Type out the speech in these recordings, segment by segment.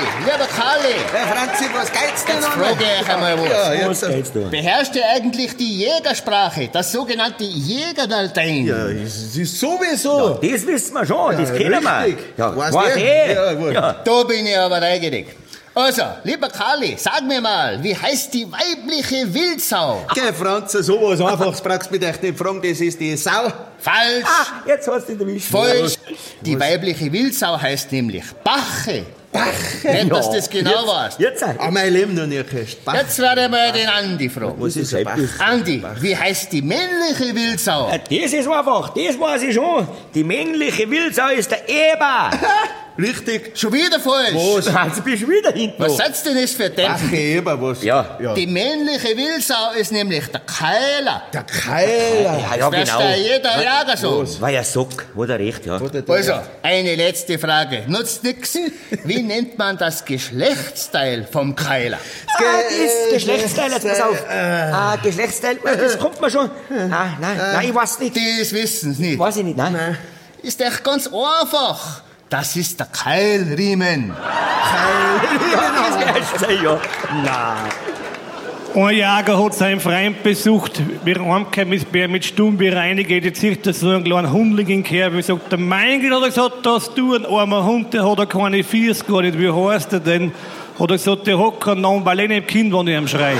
lieber Karli. Herr Franzi, was geht's denn Jetzt noch? frage ich euch einmal was. Ja, Was jetzt. geht's da? Beherrscht ihr eigentlich die Jägersprache, das sogenannte Jägerlatein? Ja, es ist sowieso. Das wissen wir schon, das kennen wir. richtig. Ja, Weiß weiß der? eh. Ja, gut. Ja. Da bin ich aber neugierig. Also, lieber Karli, sag mir mal, wie heißt die weibliche Wildsau? Geh, Franzi, sowas Einfaches brauchst du mich echt nicht fragen, das ist die Sau. Falsch. Jetzt hast du ihn erwischt. Falsch. Die weibliche Wildsau heißt nämlich Bache. Nicht, dass du das genau weißt. Jetzt Ah, mein Leben noch nie gehört. Jetzt werde ich mal den Andi fragen. Was ist ein Bach? Andi, wie heißt die männliche Wildsau? Das ist einfach, das weiß ich schon. Die männliche Wildsau ist der Eber. Richtig. Schon wieder falsch. Was? Also bist du wieder hinten. Was seid's denn das für Bache Denken? Eber, was? Ja. Die männliche Wildsau ist nämlich der Keiler. Der Keiler. Ja, Das genau. ist jeder Jager so. War ja Sock, hat er recht, ja. Also, eine letzte Frage. Nutzt nix. Wie nennt man das Geschlechtsteil vom Keiler? Das Geschlechtsteil, jetzt pass auf. Geschlechtsteil, das kommt mir schon. Nein, ich weiß nicht. Das wissen's nicht. Weiß ich nicht, nein. Ist echt ganz einfach. Das ist der Keilriemen. Das Geschlechtsteil, ja. Nein. Ein Jäger hat seinen Freund besucht. Wir haben mit Stummbier reingeht. Jetzt sieht er so einen kleinen Hundling in den Kerb. Sagt er, mein Gott, hat er gesagt, dass du ein armer Hund, der hat er keine Fiers gar nicht. Wie heißt er denn? Hat er gesagt, der hat keinen Namen, weil ich nicht im Kind, wenn ich ihm schreie.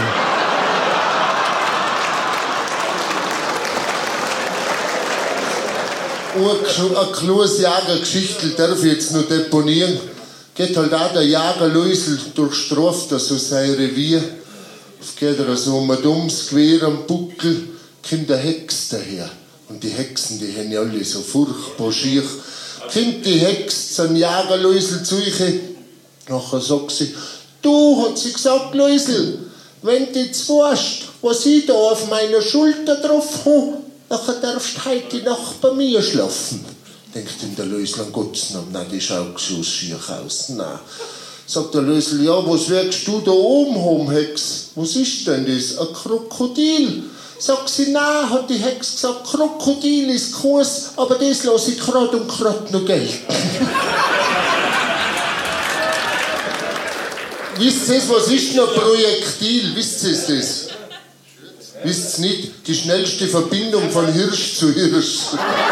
Ein kleines Jägergeschichtel darf ich jetzt noch deponieren. Geht halt auch der Jäger Luisel durchstraft so sein Revier. Es geht er so um ein dummes Gewehr am Buckel, kommt eine Hex daher. Und die Hexen, die haben ja alle so furchtbar schier. Kommt die Hex zum Jäger Luisel zu euch. Nachher sagt sie, du, hat sie gesagt, Luisel, wenn du jetzt weißt, was ich da auf meiner Schulter drauf habe, nachher darfst du heute Nacht bei mir schlafen. Denkt ihm der Lösel, an Gottes Namen, nein, die schaut so schier aus, nein. Sagt der Lösel, ja, was wirkst du da oben haben, Hex? Was ist denn das? Ein Krokodil? Sagt sie, nein, hat die Hex gesagt, Krokodil ist Kurs, aber das lasse ich grad und grad noch gelten. Wisst ihr, was ist denn ein Projektil? Wisst ihr das? Wisst ihr nicht? Die schnellste Verbindung von Hirsch zu Hirsch.